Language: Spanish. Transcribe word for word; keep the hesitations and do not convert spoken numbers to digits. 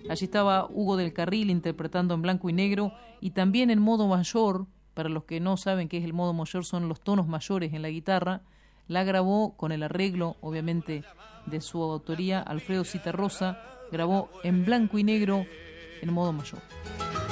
Allí estaba Hugo del Carril interpretando en blanco y negro y también en modo mayor. Para los que no saben qué es el modo mayor, son los tonos mayores en la guitarra. La grabó con el arreglo, obviamente, de su autoría, Alfredo Zitarrosa. Grabó en blanco y negro en modo mayor.